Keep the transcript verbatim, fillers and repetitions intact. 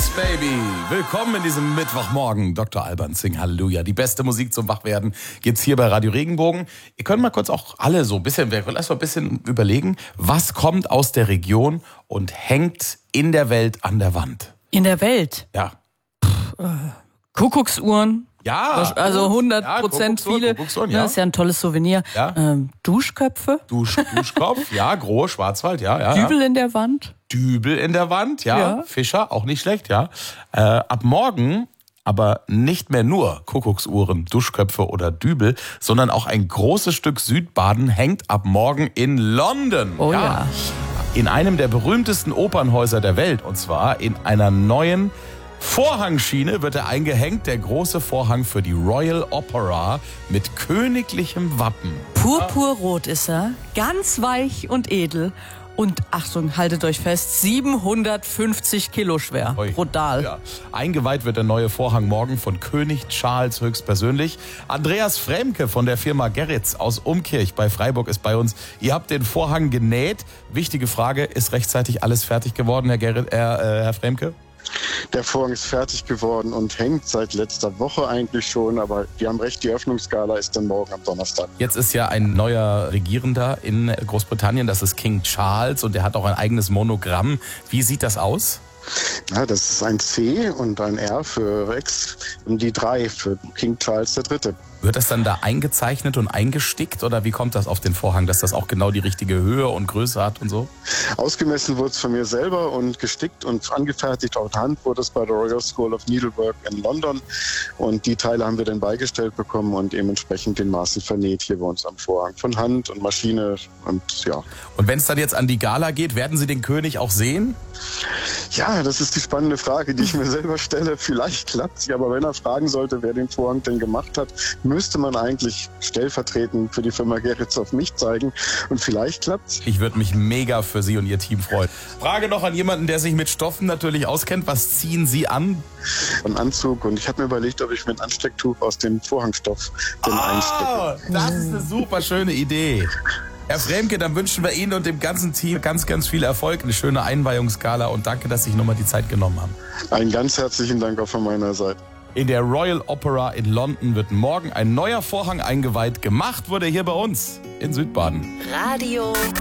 Baby. Willkommen in diesem Mittwochmorgen. Doktor Alban Singh, Halleluja. Die beste Musik zum Wachwerden gibt's hier bei Radio Regenbogen. Ihr könnt mal kurz auch alle so ein bisschen, wir wollen erst mal ein bisschen überlegen, was kommt aus der Region und hängt in der Welt an der Wand. In der Welt? Ja. Pff, äh, Kuckucksuhren. Ja. Also hundert Prozent ja, viele. Kuckucksuhren, ja. Das ist ja ein tolles Souvenir. Ja. Ähm, Duschköpfe. Dusch, Duschkopf, ja, Grohe, Schwarzwald, ja, ja. Dübel ja. in der Wand. Dübel in der Wand, ja. Ja. Fischer, auch nicht schlecht, ja. Äh, ab morgen aber nicht mehr nur Kuckucksuhren, Duschköpfe oder Dübel, sondern auch ein großes Stück Südbaden hängt ab morgen in London. Oh ja. ja. In einem der berühmtesten Opernhäuser der Welt, und zwar in einer neuen Vorhangschiene wird er eingehängt, der große Vorhang für die Royal Opera mit königlichem Wappen. Purpurrot ist er, ganz weich und edel. Und Achtung, haltet euch fest, siebenhundertfünfzig Kilo schwer. Ui. Brutal. Ja. Eingeweiht wird der neue Vorhang morgen von König Charles höchstpersönlich. Andreas Fremke von der Firma Gerritz aus Umkirch bei Freiburg ist bei uns. Ihr habt den Vorhang genäht. Wichtige Frage, ist rechtzeitig alles fertig geworden, Herr, Gerrit, äh, Herr Fremke? Der Vorhang ist fertig geworden und hängt seit letzter Woche eigentlich schon, aber wir haben recht, die Öffnungsgala ist dann morgen am Donnerstag. Jetzt ist ja ein neuer Regierender in Großbritannien, das ist King Charles, und der hat auch ein eigenes Monogramm. Wie sieht das aus? Ja, das ist ein C und ein R für Rex und die drei für King Charles der Dritte. Wird das dann da eingezeichnet und eingestickt oder wie kommt das auf den Vorhang, dass das auch genau die richtige Höhe und Größe hat und so? Ausgemessen wurde es von mir selber und gestickt und angefertigt auf Hand wurde es bei der Royal School of Needlework in London und die Teile haben wir dann beigestellt bekommen und dementsprechend den Maßen vernäht hier bei uns am Vorhang von Hand und Maschine und ja. Und wenn es dann jetzt an die Gala geht, werden Sie den König auch sehen? Ja, das ist die spannende Frage, die ich mir selber stelle. Vielleicht klappt sie, aber wenn er fragen sollte, wer den Vorhang denn gemacht hat, müsste man eigentlich stellvertretend für die Firma Gerritz auf mich zeigen. Und vielleicht klappt's. Ich würde mich mega für Sie und Ihr Team freuen. Frage noch an jemanden, der sich mit Stoffen natürlich auskennt. Was ziehen Sie an? Ein Anzug. Und ich habe mir überlegt, ob ich mir ein Anstecktuch aus dem Vorhangstoff den ah, einstecke. Das ist eine super schöne Idee. Herr Fremke, dann wünschen wir Ihnen und dem ganzen Team ganz, ganz viel Erfolg, eine schöne Einweihungsgala und danke, dass Sie sich nochmal die Zeit genommen haben. Einen ganz herzlichen Dank auch von meiner Seite. In der Royal Opera in London wird morgen ein neuer Vorhang eingeweiht. Gemacht wurde hier bei uns in Südbaden. Radio